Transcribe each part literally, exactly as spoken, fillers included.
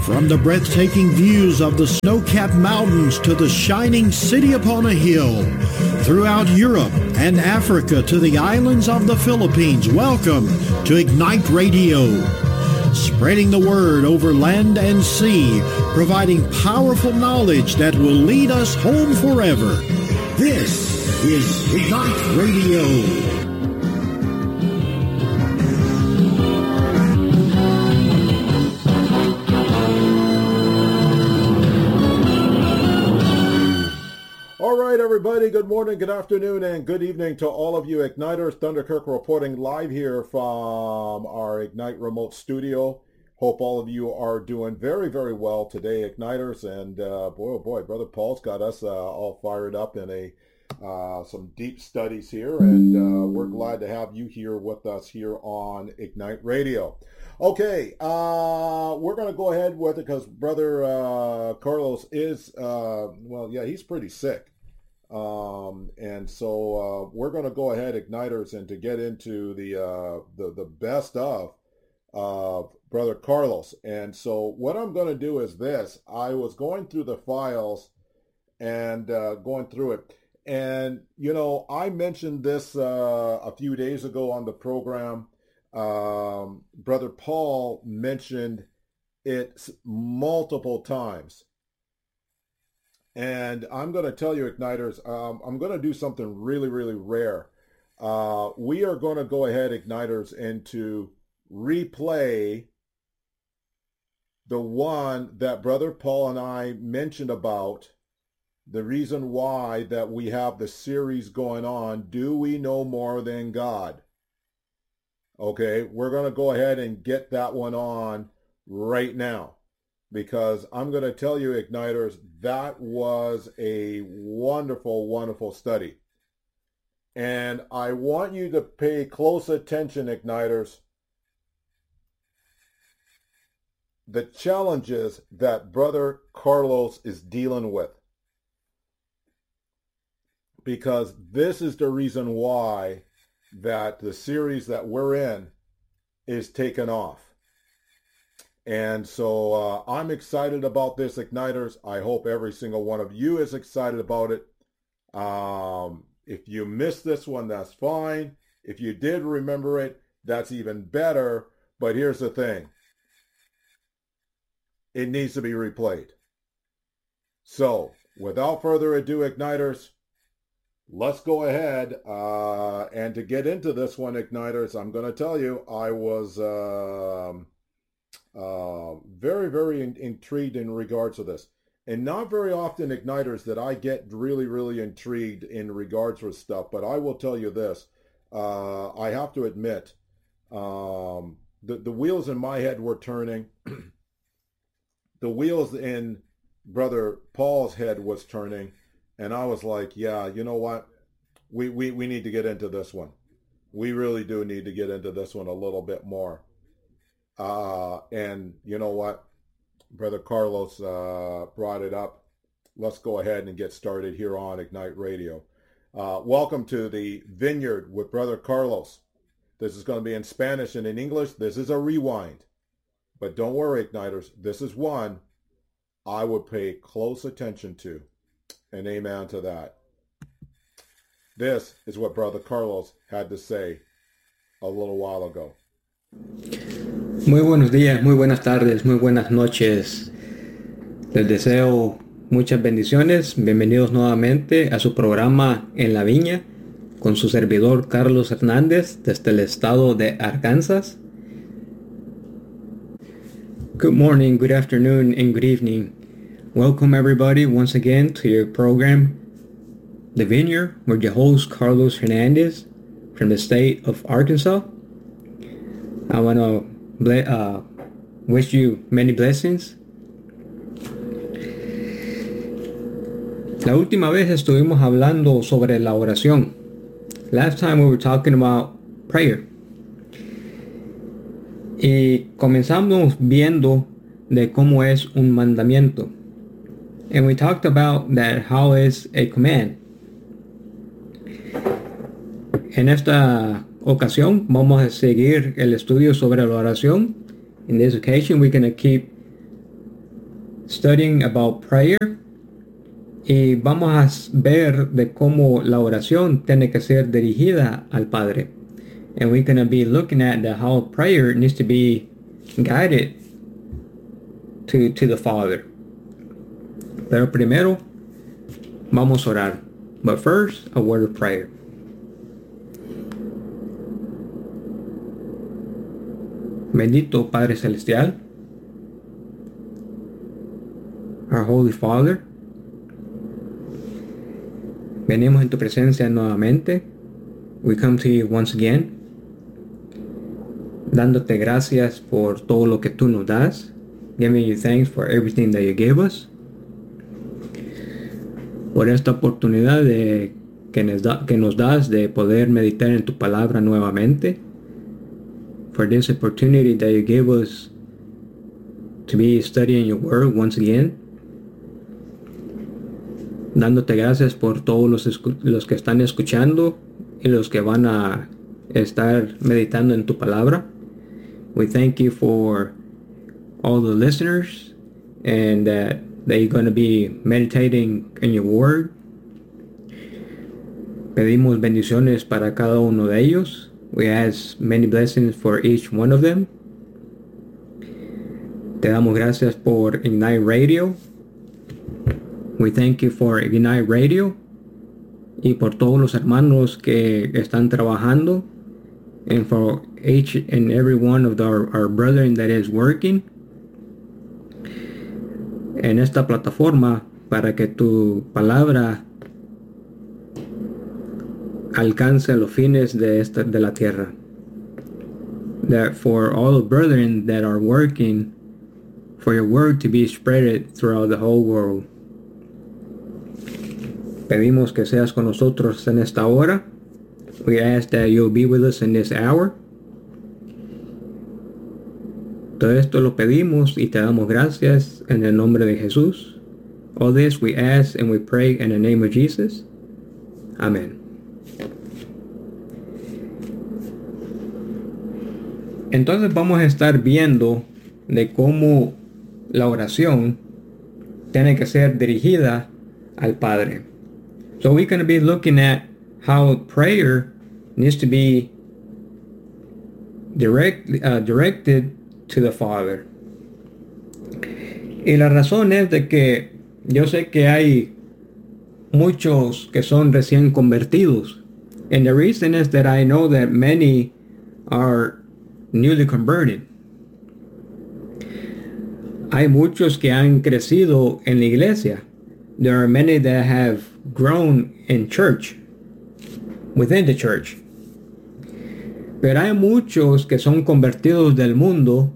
From the breathtaking views of the snow-capped mountains to the shining city upon a hill, throughout Europe and Africa to the islands of the Philippines, welcome to Ignite Radio. Spreading the word over land and sea, providing powerful knowledge that will lead us home forever. This is Ignite Radio. Everybody, good morning, good afternoon, and good evening to all of you Igniters. Thunderkirk reporting live here from our Ignite remote studio. Hope all of you are doing very, very well today, Igniters. And uh, boy, oh boy, Brother Paul's got us uh, all fired up in a uh, some deep studies here, and uh, we're glad to have you here with us here on Ignite Radio. Okay, uh, we're going to go ahead with it because Brother uh, Carlos is, uh, well, yeah, he's pretty sick. Um, and so, uh, we're going to go ahead, Igniters, and to get into the, uh, the, the best of, uh, Brother Carlos. And so what I'm going to do is this. I was going through the files and, uh, going through it. And, you know, I mentioned this, uh, a few days ago on the program. Um, Brother Paul mentioned it multiple times. And I'm going to tell you, Igniters, um, I'm going to do something really, really rare. Uh, we are going to go ahead, Igniters, and to replay the one that Brother Paul and I mentioned about, the reason why that we have the series going on, Do We Know More Than God? Okay, we're going to go ahead and get that one on right now. Because I'm going to tell you, Igniters, that was a wonderful, wonderful study. And I want you to pay close attention, Igniters, the challenges that Brother Carlos is dealing with. Because this is the reason why that the series that we're in is taken off. And so uh, I'm excited about this, Igniters. I hope every single one of you is excited about it. Um, if you missed this one, that's fine. If you did remember it, that's even better. But here's the thing. It needs to be replayed. So without further ado, Igniters, let's go ahead. Uh, and to get into this one, Igniters, I'm going to tell you, I was... Um, Uh, very, very in, intrigued in regards to this. And not very often, Igniters, that I get really, really intrigued in regards to stuff. But I will tell you this. Uh, I have to admit, um, the, the wheels in my head were turning. The wheels in Brother Paul's head was turning. And I was like, yeah, you know what? We, we, we need to get into this one. We really do need to get into this one a little bit more. Uh, and you know what? Brother Carlos uh, brought it up. Let's go ahead and get started here on Ignite Radio. Uh, welcome to the Vineyard with Brother Carlos. This is going to be in Spanish and in English. This is a rewind. But don't worry, Igniters. This is one I would pay close attention to. And amen to that. This is what Brother Carlos had to say a little while ago. Muy buenos días, muy buenas tardes, muy buenas noches. Les deseo muchas bendiciones. Bienvenidos nuevamente a su programa En la Viña con su servidor Carlos Hernández desde el estado de Arkansas. Good morning, good afternoon, and good evening. Welcome everybody once again to your program, The Vineyard, with your host Carlos Hernandez from the state of Arkansas. I want to uh, wish you many blessings. La última vez estuvimos hablando sobre la oración. Last time we were talking about prayer. Y comenzamos viendo de cómo es un mandamiento. And we talked about that how is a command. En esta ocasión vamos a seguir el estudio sobre la oración. In this occasion we're going to keep studying about prayer y vamos a ver de cómo la oración tiene que ser dirigida al Padre. And we're going to be looking at the, how prayer needs to be guided to, to the Father. Pero primero, vamos a orar. But first, a word of prayer. Bendito Padre Celestial, our Holy Father, venimos en tu presencia nuevamente. We come to you once again, dándote gracias por todo lo que tú nos das, giving you thanks for everything that you gave us, por esta oportunidad de, que, nos da, que nos das de poder meditar en tu palabra nuevamente, for this opportunity that you gave us to be studying your word once again, dándote gracias por todos los, los que están escuchando y los que van a estar meditando en tu palabra. We thank you for all the listeners and that, that you're going to be meditating in your word. Pedimos bendiciones para cada uno de ellos. We ask many blessings for each one of them. Te damos gracias por Ignite Radio. We thank you for Ignite Radio y por todos los hermanos que están trabajando, and for each and every one of our, our brethren that is working en esta plataforma para que tu palabra alcance los fines de esta de la tierra. That for all the brethren that are working for your word to be spread throughout the whole world. Pedimos que seas con nosotros en esta hora. We ask that you'll be with us in this hour. Todo esto lo pedimos y te damos gracias en el nombre de Jesús. All this we ask and we pray in the name of Jesus. Amen. Entonces vamos a estar viendo de cómo la oración tiene que ser dirigida al Padre. So we're going to be looking at how prayer needs to be direct, uh, directed to the Father. Y la razón es de que yo sé que hay muchos que son recién convertidos. And the reason is that I know that many are newly converted. Hay muchos que han crecido en la iglesia. There are many that have grown in church, within the church. Pero hay muchos que son convertidos del mundo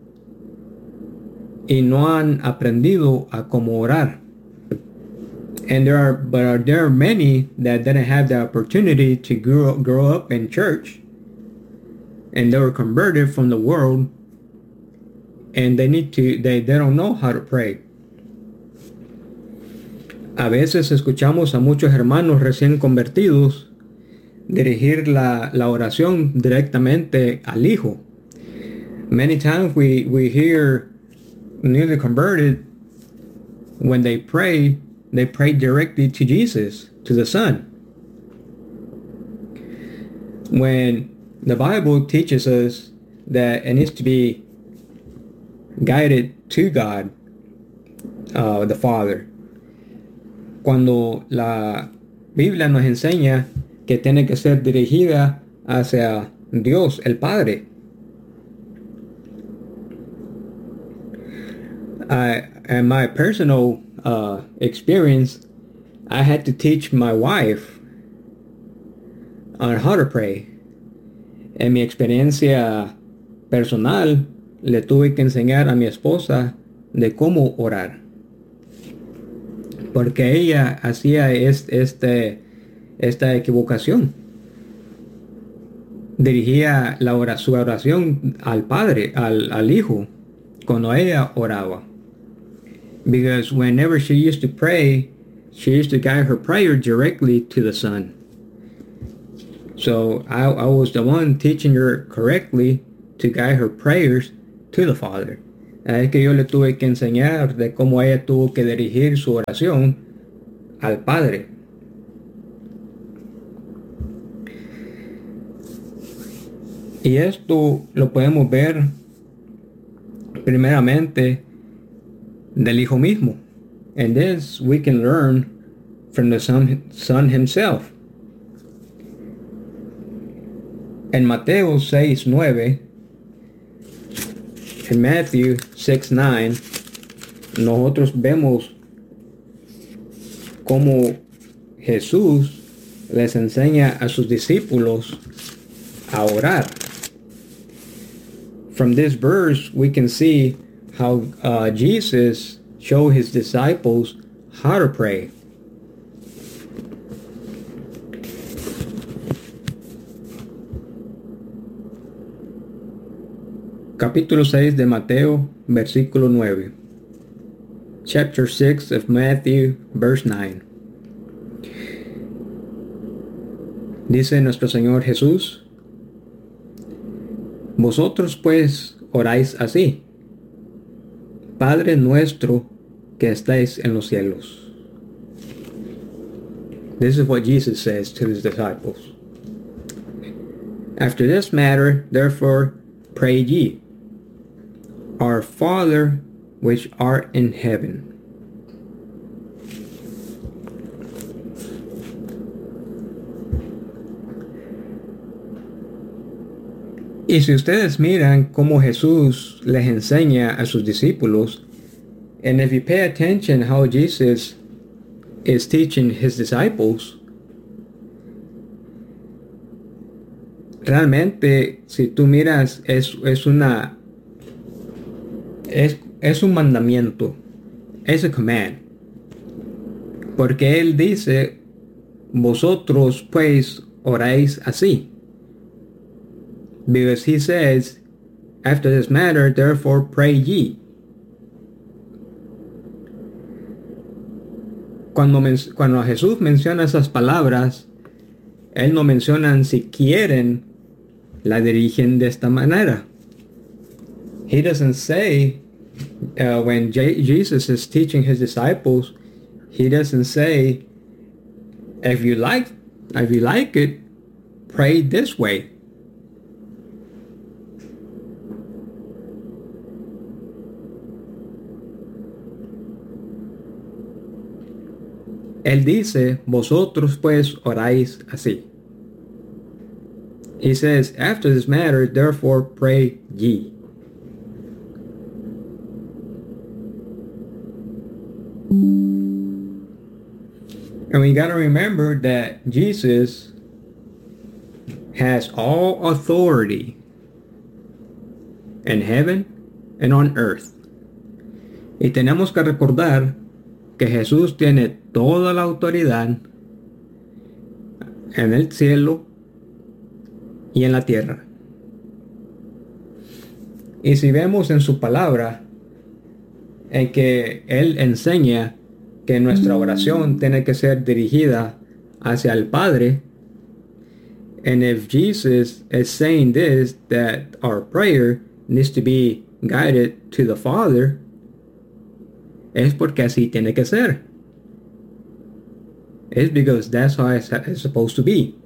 y no han aprendido a cómo orar. And there are, but there are many that didn't have the opportunity to grow, grow up in church, and they were converted from the world, and they need to, they, they don't know how to pray. A veces escuchamos a muchos hermanos recién convertidos dirigir la, la oración directamente al Hijo. Many times we, we hear newly converted, when they pray, they pray directly to Jesus, to the Son. When the Bible teaches us that it needs to be guided to God, uh, the Father. Cuando la Biblia nos enseña que tiene que ser dirigida hacia Dios, el Padre. I, in my personal uh, experience, I had to teach my wife on how to pray. En mi experiencia personal, le tuve que enseñar a mi esposa de cómo orar. Porque ella hacía este, esta equivocación. Dirigía la oración, su oración al Padre, al, al Hijo, cuando ella oraba. Because whenever she used to pray, she used to guide her prayer directly to the Son. So I, I was the one teaching her correctly to guide her prayers to the Father. Es que yo le tuve que enseñar de cómo ella tuvo que dirigir su oración al Padre. Y esto lo podemos ver primeramente del Hijo mismo. And this we can learn from the Son, son himself. En Mateo seis nueve, en Matthew six nine, nosotros vemos cómo Jesús les enseña a sus discípulos a orar. From this verse, we can see how uh, Jesus showed his disciples how to pray. Capítulo seis de Mateo, versículo nueve. Chapter six of Matthew, verse nine. Dice nuestro Señor Jesús: Vosotros pues oráis así: Padre nuestro que estáis en los cielos. This is what Jesus says to his disciples. After this matter, therefore, pray ye: Our Father which art in heaven. Y si ustedes miran cómo Jesús les enseña a sus discípulos, and if you pay attention how Jesus is teaching his disciples, realmente si tú miras es, es una es, es un mandamiento, es a command, porque él dice: vosotros pues oráis así. Because he says, after this matter, therefore pray ye. Cuando, men- cuando Jesús menciona esas palabras, él no menciona si quieren la dirigen de esta manera. He doesn't say, uh, when J- Jesus is teaching his disciples, he doesn't say, if you like, if you like it, pray this way. Él dice: vosotros pues oráis así. He says, after this matter, therefore pray ye. And we got to remember that Jesus has all authority in heaven and on earth. Y tenemos que recordar que Jesús tiene toda la autoridad en el cielo y en la tierra. Y si vemos en su palabra en que Él enseña que nuestra oración tiene que ser dirigida hacia el Padre, and if Jesus is saying this, that our prayer needs to be guided to the Father, es porque así tiene que ser. It's because that's how it's, it's supposed to be.